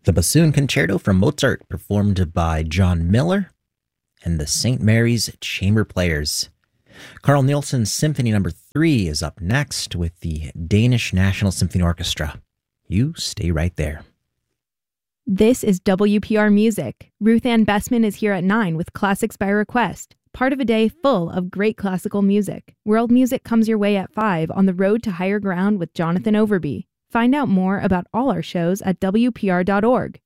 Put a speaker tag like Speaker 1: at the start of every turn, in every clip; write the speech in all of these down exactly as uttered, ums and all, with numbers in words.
Speaker 1: The Bassoon Concerto from Mozart, performed by John Miller and the Saint Mary's Chamber Players. Carl Nielsen's Symphony Number three is up next with the Danish National Symphony Orchestra. You stay right there.
Speaker 2: This is W P R Music. Ruth Ann Bessman is here at nine with Classics by Request, part of a day full of great classical music. World music comes your way at five on the Road to Higher Ground with Jonathan Overby. Find out more about all our shows at W P R dot org.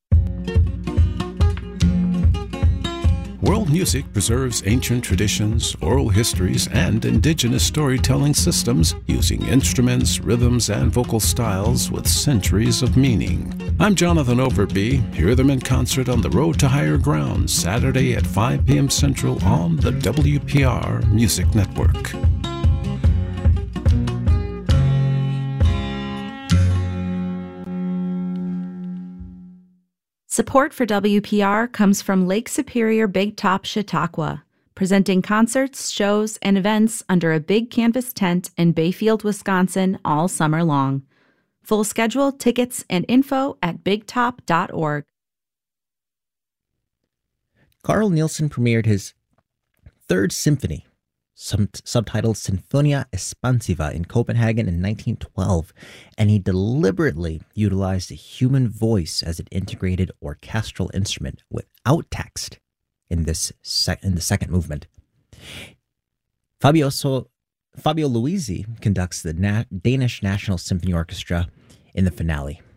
Speaker 3: World music preserves ancient traditions, oral histories, and indigenous storytelling systems using instruments, rhythms, and vocal styles with centuries of meaning. I'm Jonathan Overby. Hear them in concert on the Road to Higher Ground, Saturday at five p.m. Central on the W P R Music Network.
Speaker 4: Support for W P R comes from Lake Superior Big Top Chautauqua, presenting concerts, shows, and events under a big canvas tent in Bayfield, Wisconsin all summer long. Full schedule, tickets, and info at big top dot org.
Speaker 1: Carl Nielsen premiered his Third Symphony, sub- subtitled Sinfonia Expansiva, in Copenhagen in nineteen twelve, and he deliberately utilized the human voice as an integrated orchestral instrument without text in this sec- in the second movement. Fabio, so- Fabio Luisi conducts the Na- Danish National Symphony Orchestra in the finale.